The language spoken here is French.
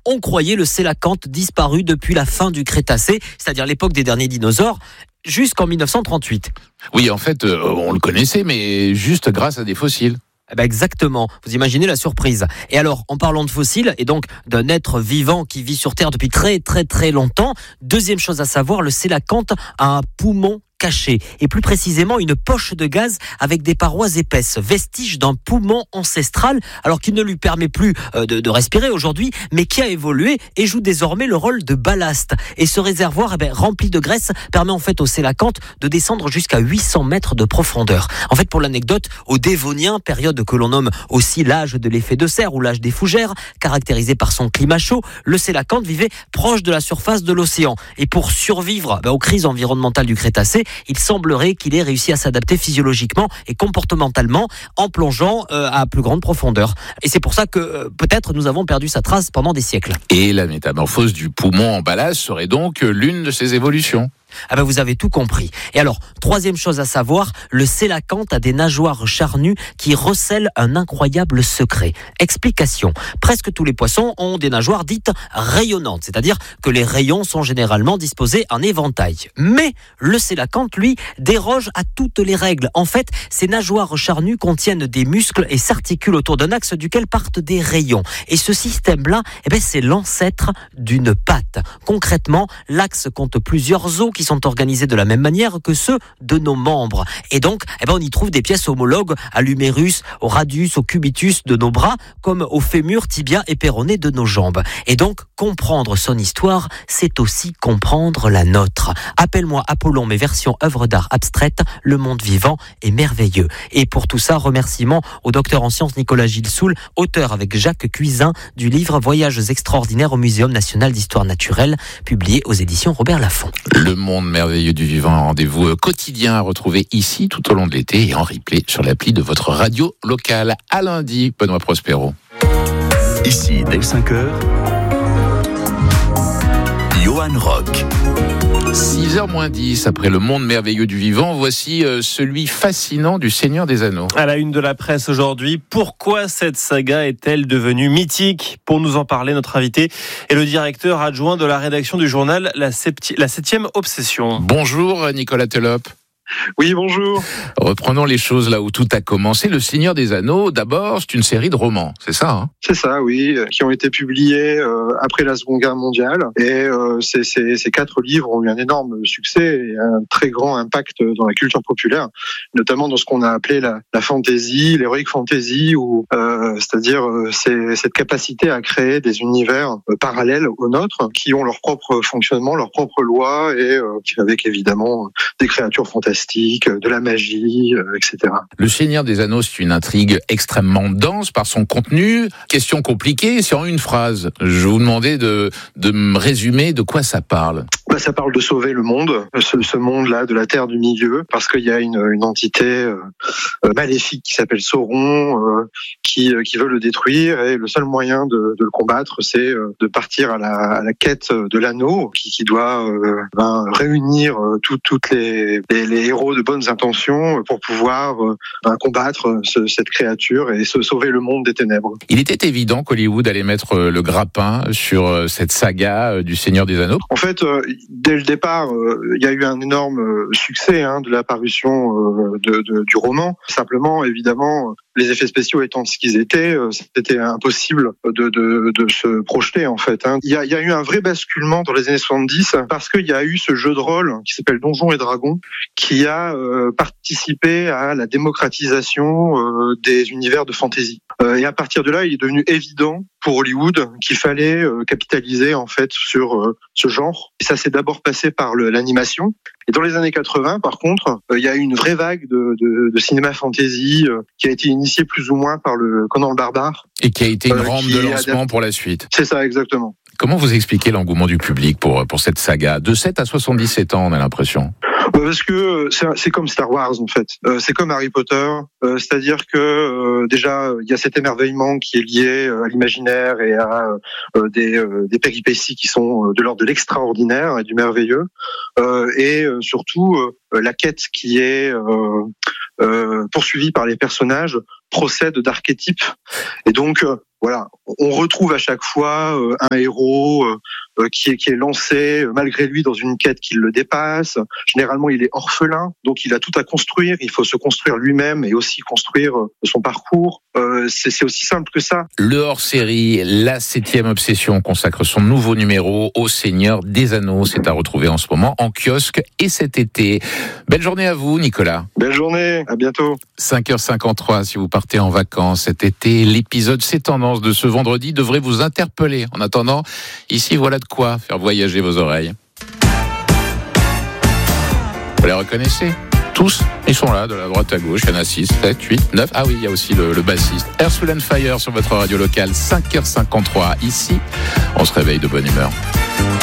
on croyait le sélacanthe disparu depuis la fin du Crétacé, c'est-à-dire l'époque des derniers dinosaures, jusqu'en 1938. Oui, en fait, on le connaissait, mais juste grâce à des fossiles. Exactement, vous imaginez la surprise. Et alors, en parlant de fossiles, et donc d'un être vivant qui vit sur Terre depuis très très très longtemps, deuxième chose à savoir, le sélacanthe a un poumon caché, et plus précisément une poche de gaz avec des parois épaisses, vestige d'un poumon ancestral, alors qu'il ne lui permet plus de respirer aujourd'hui, mais qui a évolué et joue désormais le rôle de ballast. Et ce réservoir rempli de graisse permet en fait au sélacanthe de descendre jusqu'à 800 mètres de profondeur. En fait, pour l'anecdote, au Dévonien, période que l'on nomme aussi l'âge de l'effet de serre ou l'âge des fougères, caractérisé par son climat chaud, le sélacanthe vivait proche de la surface de l'océan. Et pour survivre aux crises environnementales du Crétacé, il semblerait qu'il ait réussi à s'adapter physiologiquement et comportementalement en plongeant à plus grande profondeur. Et c'est pour ça que peut-être nous avons perdu sa trace pendant des siècles. Et la métamorphose du poumon en ballast serait donc l'une de ces évolutions. Vous avez tout compris. Et alors, troisième chose à savoir, le sélacanthe a des nageoires charnues qui recèlent un incroyable secret. Explication. Presque tous les poissons ont des nageoires dites rayonnantes, c'est-à-dire que les rayons sont généralement disposés en éventail. Mais le sélacanthe, lui, déroge à toutes les règles. En fait, ces nageoires charnues contiennent des muscles et s'articulent autour d'un axe duquel partent des rayons. Et ce système-là, c'est l'ancêtre d'une patte. Concrètement, l'axe compte plusieurs os qui sont organisés de la même manière que ceux de nos membres. Et donc, on y trouve des pièces homologues à l'humérus, au radius, au cubitus de nos bras, comme au fémur, tibia et péroné de nos jambes. Et donc, comprendre son histoire, c'est aussi comprendre la nôtre. Appelle-moi Apollon, mes versions œuvres d'art abstraites, le monde vivant est merveilleux. Et pour tout ça, remerciements au docteur en sciences Nicolas Gilsoul, auteur avec Jacques Cuisin du livre Voyages extraordinaires au Muséum national d'histoire naturelle, publié aux éditions Robert Laffont. Le monde merveilleux du vivant, un rendez-vous quotidien à retrouver ici tout au long de l'été et en replay sur l'appli de votre radio locale. À lundi, Benoît Prospero. Ici, dès 5h, Johan Rock. 6h moins 10, après le monde merveilleux du vivant, voici celui fascinant du Seigneur des Anneaux. À la une de la presse aujourd'hui, pourquoi cette saga est-elle devenue mythique ? Pour nous en parler, notre invité est le directeur adjoint de la rédaction du journal La 7e Obsession. Bonjour Nicolas Telope. Oui, bonjour. Reprenons les choses là où tout a commencé. Le Seigneur des Anneaux, d'abord, c'est une série de romans, c'est ça hein ? C'est ça, oui, qui ont été publiés après la Seconde Guerre mondiale. Et ces 4 livres ont eu un énorme succès et un très grand impact dans la culture populaire, notamment dans ce qu'on a appelé la fantasy, l'heroic fantasy, c'est-à-dire cette capacité à créer des univers parallèles aux nôtres, qui ont leur propre fonctionnement, leurs propres lois, et avec évidemment des créatures fantastiques, de la magie, etc. Le Seigneur des Anneaux, c'est une intrigue extrêmement dense par son contenu. Question compliquée, c'est en une phrase. Je vais vous demander de me résumer de quoi ça parle. Ça parle de sauver le monde, ce monde-là de la Terre du Milieu, parce qu'il y a une entité maléfique qui s'appelle Sauron, qui veut le détruire, et le seul moyen de le combattre, c'est de partir à la quête de l'anneau, qui doit réunir toutes les héros de bonnes intentions pour pouvoir combattre cette créature et sauver le monde des ténèbres. Il était évident qu'Hollywood allait mettre le grappin sur cette saga du Seigneur des Anneaux. En fait, dès le départ, il y a eu un énorme succès de la parution du roman. Simplement, évidemment, les effets spéciaux étant ce qu'ils étaient, c'était impossible de se projeter en fait. Il y a eu un vrai basculement dans les années 70 parce qu'il y a eu ce jeu de rôle qui s'appelle Donjons et Dragons qui a participé à la démocratisation des univers de fantasy. Et à partir de là, il est devenu évident pour Hollywood qu'il fallait capitaliser en fait sur ce genre. Et ça s'est d'abord passé par l'animation. Et dans les années 80, par contre, il y a eu une vraie vague de cinéma fantasy qui a été initiée plus ou moins par le Conan le Barbare. Et qui a été une rampe de lancement pour la suite. C'est ça, exactement. Comment vous expliquez l'engouement du public pour cette saga ? De 7 à 77 ans, on a l'impression. Parce que c'est comme Star Wars en fait, c'est comme Harry Potter, c'est-à-dire que déjà il y a cet émerveillement qui est lié à l'imaginaire et à des péripéties qui sont de l'ordre de l'extraordinaire et du merveilleux, et surtout la quête qui est poursuivie par les personnages procède d'archétypes, et donc voilà, on retrouve à chaque fois un héros qui est lancé malgré lui dans une quête qui le dépasse. Généralement, il est orphelin, donc il a tout à construire. Il faut se construire lui-même et aussi construire son parcours. C'est aussi simple que ça. Le hors-série, la 7e obsession, consacre son nouveau numéro au Seigneur des Anneaux. C'est à retrouver en ce moment en kiosque et cet été. Belle journée à vous, Nicolas. Belle journée, à bientôt. 5h53 si vous partez en vacances cet été. L'épisode C'est Tendance de ce vendredi devrait vous interpeller. En attendant, ici voilà de quoi faire voyager vos oreilles. Vous les reconnaissez ? Tous, ils sont là, de la droite à gauche. Il y en a 6, 7, 8, 9. Ah oui, il y a aussi le bassiste. Earth, Wind & Fire sur votre radio locale. 5h53. Ici, on se réveille de bonne humeur.